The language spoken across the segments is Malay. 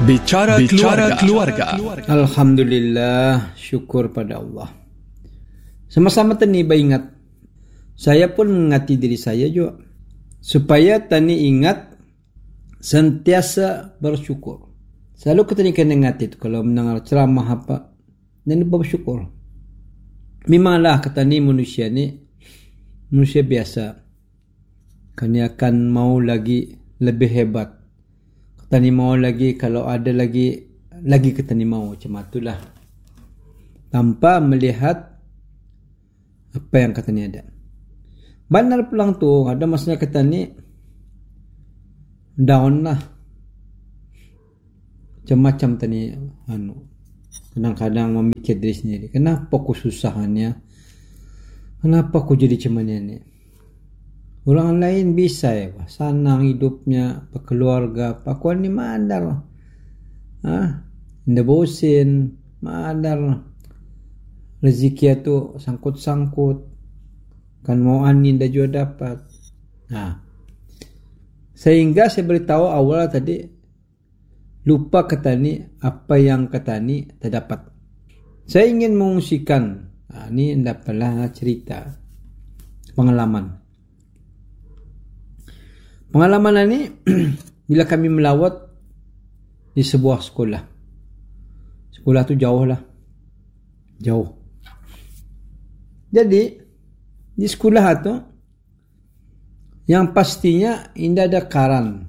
Bicara keluarga. Alhamdulillah, syukur pada Allah. Sama-sama tani ingat. Saya pun mengingati diri saya juga. Supaya tani ingat sentiasa bersyukur. Selalu kita kena ingat itu kalau mendengar ceramah apa. Dan bersyukur. Memanglah kata ni manusia biasa. Kami akan mau lagi lebih hebat. Kata ni mau lagi, kalau ada lagi kata ni mau, macam itulah. Tanpa melihat apa yang kata ni ada. Benar pulang tu, ada masanya kata ni down lah. Macam-macam tadi kadang-kadang memikir diri sendiri. Kenapa aku susahannya? Kenapa aku jadi macam ni? Orang lain bisa ya, senang hidupnya, berkeluarga. Aku ni madar. Tidak bosin, madar. Rezeki itu sangkut-sangkut. Kan mau anin dah juga dapat. Sehingga saya beritahu awal tadi, lupa kata ni, apa yang kata ni terdapat. Saya ingin mengungsikan, ni dapatlah cerita, pengalaman. Pengalaman ini bila kami melawat di sebuah sekolah. Sekolah tu jauh. Jadi di sekolah itu yang pastinya indah ada karan.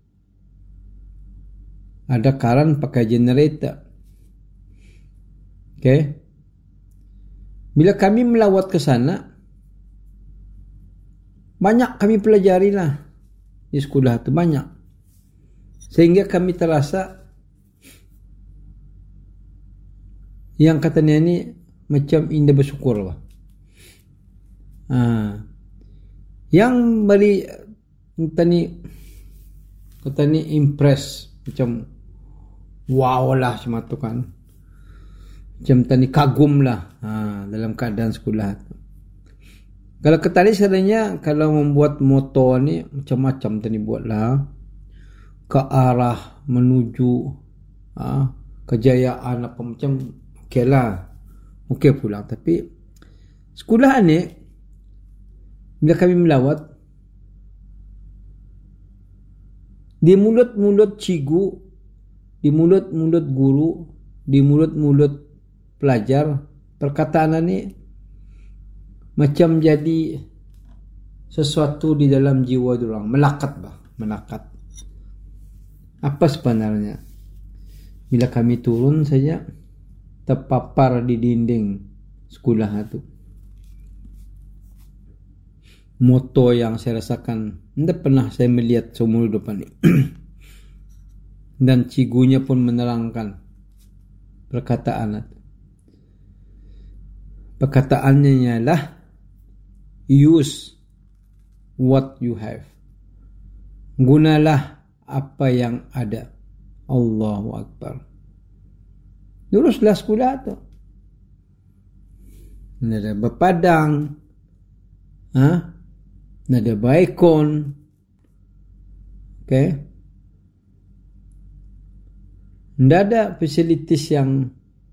Ada karan pakai generator. Okay. Bila kami melawat ke sana, banyak kami pelajari lah. Di sekolah itu banyak. Sehingga kami terasa yang katanya ini macam indah bersyukur lah. Yang beri kata ni impress, macam wow lah macam tu kan. Macam tadi kagum lah dalam keadaan sekolah itu. Kalau ketali sebenarnya kalau membuat motor ni macam-macam tadi buatlah ke arah menuju kejayaan apa macam okey lah. Okey pula, tapi sekolah ni bila kami melawat di mulut-mulut cikgu, di mulut-mulut guru, di mulut-mulut pelajar, perkataan ni macam jadi sesuatu di dalam jiwa diorang, melekat. Apa sebenarnya? Bila kami turun saja terpapar di dinding sekolah itu. Moto yang saya rasakan tidak pernah saya melihat seumur hidup ini. Dan cikgunya pun menerangkan perkataan itu. Perkataannya ialah use what you have. Gunalah apa yang ada. Allahu Akbar. Luruslah sekolah tu. Nada berpadang. Nada baikon. Okay. Tidak ada fasilitas yang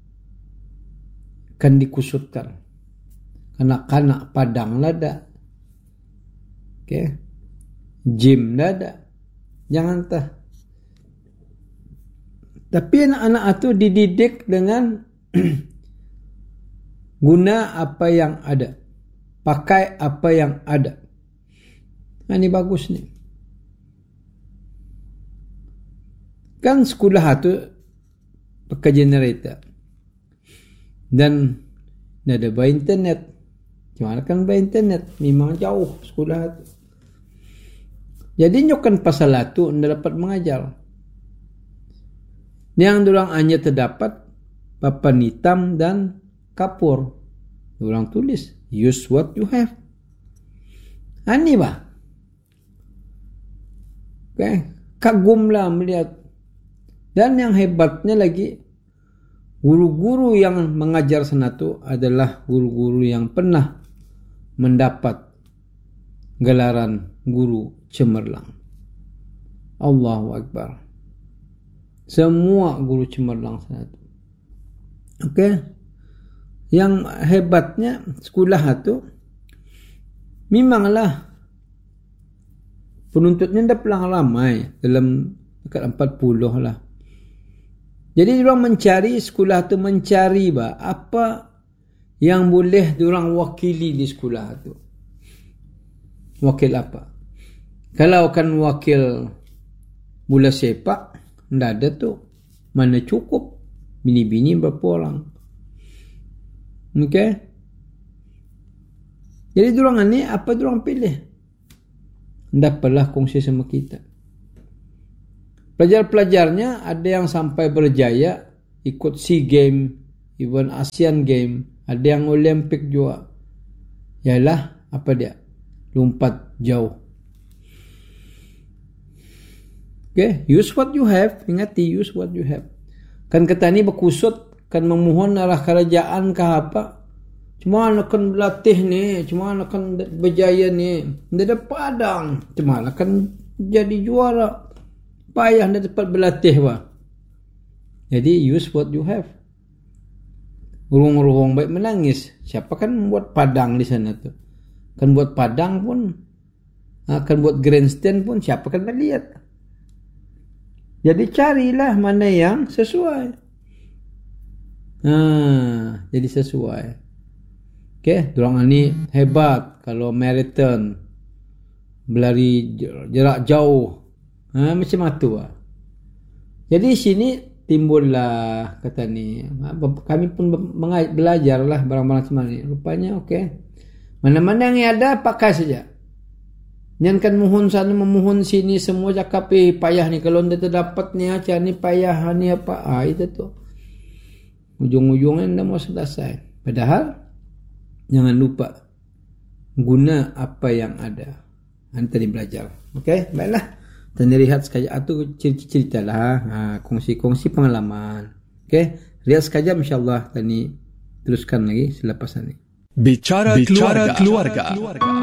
akan dikusutkan. Kanak-kanak padang lah ada. Okay. Gym lah ada. Jangan tah. Tapi anak-anak itu dididik dengan guna apa yang ada. Pakai apa yang ada. Ini bagus ni. Kan sekolah itu pakai generator. Dan ada by internet. Cuma kan by internet. Memang jauh sekolah itu. Jadi nyokan pasal itu anda dapat mengajar. Yang dorang hanya terdapat papan hitam dan kapur. Dorang tulis use what you have. Ini bah. Okay. Kagumlah melihat. Dan yang hebatnya lagi, guru-guru yang mengajar sana itu adalah guru-guru yang pernah mendapat gelaran guru cemerlang. Allahu Akbar. Semua guru cemerlang sana tu. Okey. Yang hebatnya sekolah tu memanglah penuntutnya dah pelang ramai, dalam dekat 40 lah. Jadi diorang mencari, sekolah tu mencari apa yang boleh diorang wakili di sekolah tu. Wakil apa? Kalau kan wakil bola sepak, ndak ada tu. Mana cukup? Bini-bini berapa orang? Okey. Jadi diorang ni apa diorang pilih? Dapatlah kongsi sama kita. Pelajar-pelajarnya ada yang sampai berjaya ikut SEA Games, even ASEAN Games, ada yang Olimpik juga. Yalah, apa dia? Lompat jauh. Okay, use what you have. Ingati, use what you have. Kan kata ni berkusut, kan memohon arah kerajaan ke apa. Cuma akan berlatih ni, cuma akan berjaya ni. Dia ada padang, cuma akan jadi juara. Payah dia dapat berlatih bah. Jadi use what you have. Urung-urung baik menangis. Siapa kan buat padang di sana tu? Kan buat padang pun, akan buat grandstand pun, siapa kan melihat? Jadi carilah mana yang sesuai. Jadi sesuai. Okay, dorang ni hebat kalau marathon, berlari jarak jauh, macam tu lah. Jadi sini timbullah kata ni, kami pun belajar lah barang-barang macam ni. Rupanya okay, mana-mana yang ada pakai saja. Jangan kan mohon sana memohon sini, semua cakap payah ni, kalau anda terdapat ni macam ni payah ni apa, itu tu ujung-ujungnya anda mau selesai. Padahal jangan lupa guna apa yang ada. Anda tadi belajar. Okey, baiklah. Dan lihat sekejap tu cerita lah, kongsi-kongsi pengalaman. Okey, lihat sekejap insya-Allah tadi teruskan lagi selepas ini. Bicara keluarga.